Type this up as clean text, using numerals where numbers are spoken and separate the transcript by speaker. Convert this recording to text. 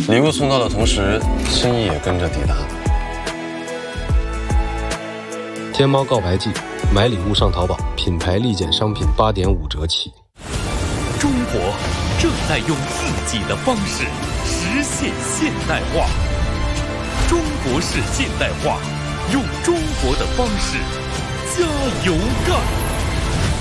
Speaker 1: 礼物送到的同时，心意也跟着抵达。
Speaker 2: 天猫告白季，买礼物上淘宝，品牌立减商品8.5折起。
Speaker 3: 中国正在用自己的方式实现现代化。中国式现代化，用中国的方式加油干！